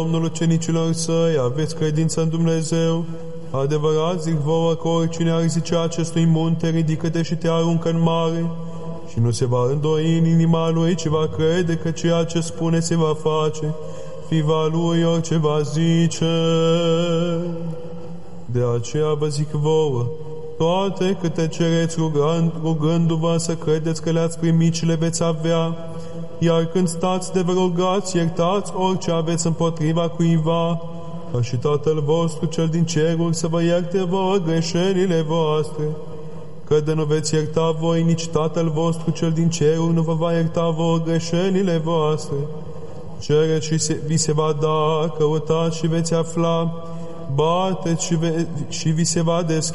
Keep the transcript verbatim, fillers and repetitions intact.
Domnul ucenicilor săi, aveți credință în Dumnezeu. Adevărat zic vouă că oricine ar zice acestui munte, ridică-te și te aruncă în mare, și nu se va îndoi în inima lui, ci va crede că ceea ce spune se va face, fiva lui orice va zice. De aceea vă zic vouă, toate câte cereți rugând, rugându-vă să credeți că le-ați primit și le veți avea, iar când stați de vă rugați, iertați orice aveți împotriva cuiva, ca și Tatăl vostru cel din ceruri să vă ierte vouă greșelile voastre. Că de nu veți ierta voi, nici Tatăl vostru cel din ceruri nu vă va ierta vouă greșelile voastre. Cereți și se, vi se va da, căutați și veți afla, bateți și, ve, și vi se va deschide.